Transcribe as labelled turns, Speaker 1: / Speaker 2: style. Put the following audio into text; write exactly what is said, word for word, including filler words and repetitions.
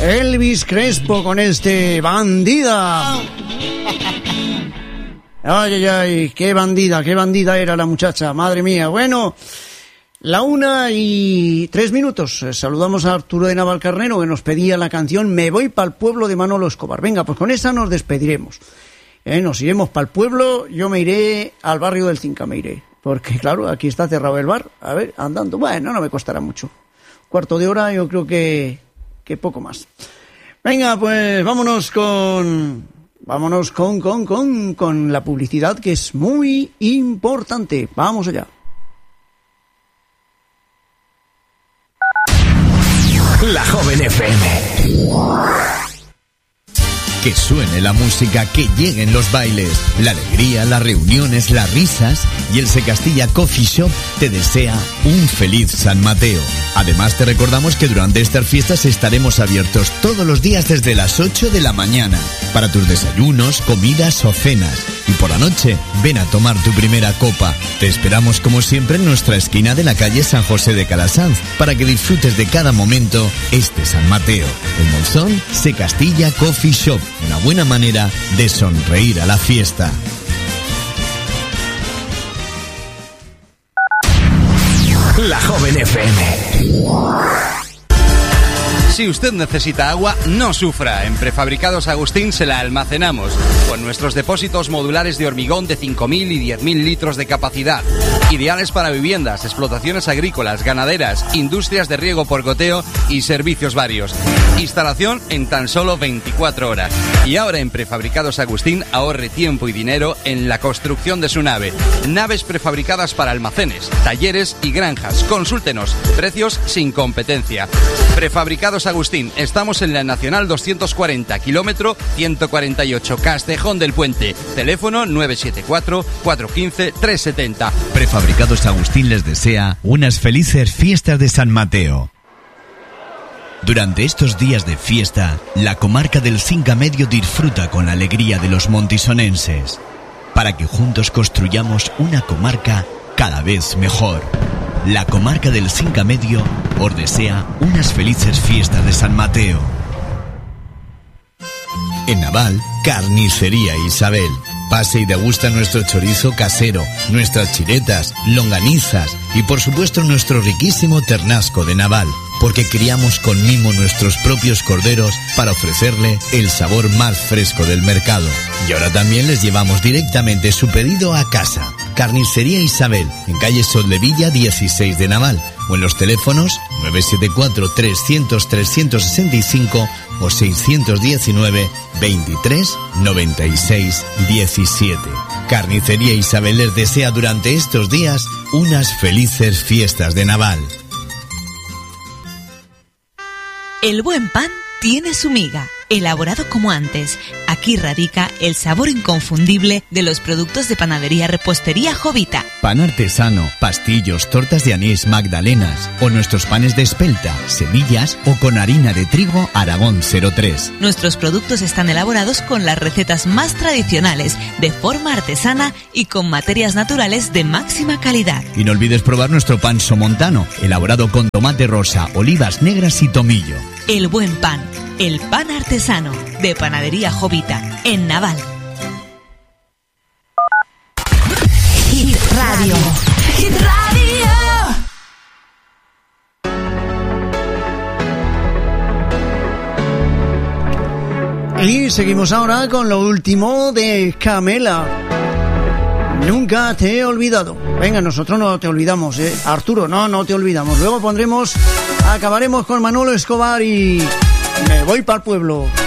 Speaker 1: Elvis Crespo con este Bandida. Ay, ay, ay, qué bandida, qué bandida era la muchacha, madre mía. Bueno, la una y tres minutos. Saludamos a Arturo de Navalcarnero, que nos pedía la canción Me voy pa'l pueblo de Manolo Escobar. Venga, pues con esa nos despediremos. Eh, nos iremos pa'l pueblo, yo me iré al barrio del Cinca, me iré. Porque, claro, aquí está cerrado el bar. A ver, andando. Bueno, no me costará mucho. Cuarto de hora, yo creo que, que poco más. Venga, pues vámonos con... Vámonos con, con, con, con la publicidad, que es muy importante. Vamos allá.
Speaker 2: La Joven F M. Que suene la música, que lleguen los bailes, la alegría, las reuniones, las risas, y el Se Castilla Coffee Shop te desea un feliz San Mateo. Además te recordamos que durante estas fiestas estaremos abiertos todos los días desde las ocho de la mañana para tus desayunos, comidas o cenas. Y por la noche, ven a tomar tu primera copa. Te esperamos como siempre en nuestra esquina de la calle San José de Calasanz para que disfrutes de cada momento este San Mateo. El Monzón Se Castilla Coffee Shop. Una buena manera de sonreír a la fiesta. La Joven F M.
Speaker 3: Si usted necesita agua, no sufra. En Prefabricados Agustín se la almacenamos, con nuestros depósitos modulares de hormigón de cinco mil y diez mil litros de capacidad. Ideales para viviendas, explotaciones agrícolas, ganaderas, industrias de riego por goteo y servicios varios. Instalación en tan solo veinticuatro horas. Y ahora en Prefabricados Agustín ahorre tiempo y dinero en la construcción de su nave. Naves prefabricadas para almacenes, talleres y granjas. Consúltenos. Precios sin competencia. Prefabricados Agustín. Estamos en la Nacional doscientos cuarenta, kilómetro ciento cuarenta y ocho, Castejón del Puente. Teléfono nueve siete cuatro, cuatro uno cinco, tres siete cero.
Speaker 2: Prefabricados Agustín les desea unas felices fiestas de San Mateo. Durante estos días de fiesta, la comarca del Cinca Medio disfruta con la alegría de los montisonenses, para que juntos construyamos una comarca cada vez mejor. La comarca del Cinca Medio os desea unas felices fiestas de San Mateo. En Naval, Carnicería Isabel. Pase y degusta nuestro chorizo casero, nuestras chiletas, longanizas y por supuesto nuestro riquísimo ternasco de Naval, porque criamos con mimo nuestros propios corderos para ofrecerle el sabor más fresco del mercado. Y ahora también les llevamos directamente su pedido a casa. Carnicería Isabel, en calle Soldevilla dieciséis de Naval, o en los teléfonos nueve siete cuatro, trescientos, trescientos sesenta y cinco o seiscientos diecinueve, veintitrés, noventa y seis, diecisiete. Carnicería Isabel les desea durante estos días unas felices fiestas de Naval.
Speaker 4: El buen pan tiene su miga, elaborado como antes. Aquí radica el sabor inconfundible de los productos de panadería Repostería Jovita.
Speaker 2: Pan artesano, pastillos, tortas de anís, magdalenas o nuestros panes de espelta, semillas o con harina de trigo Aragón cero tres.
Speaker 4: Nuestros productos están elaborados con las recetas más tradicionales, de forma artesana y con materias naturales de máxima calidad.
Speaker 2: Y no olvides probar nuestro pan somontano, elaborado con tomate rosa, olivas negras y tomillo.
Speaker 4: El buen pan, el pan artesano de Panadería Jovita, en Naval.
Speaker 5: Hit Radio. Hit
Speaker 1: Radio. Y seguimos ahora con lo último de Camela. Nunca te he olvidado. Venga, nosotros no te olvidamos, ¿eh? Arturo, no, no te olvidamos. Luego pondremos, acabaremos con Manolo Escobar y Me voy pa'l pueblo.